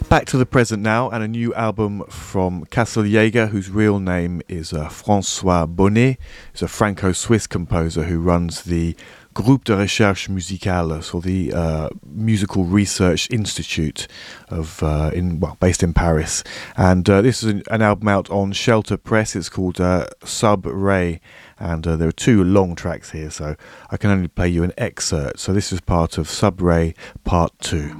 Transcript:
Back to the present now, and a new album from Castilleja, whose real name is François Bonnet. He's a Franco-Swiss composer who runs the Groupe de Recherche Musicale, so the Musical Research Institute based in Paris. And this is an album out on Shelter Press. It's called Sub Ray, and there are two long tracks here, so I can only play you an excerpt. So this is part of Sub Ray Part 2.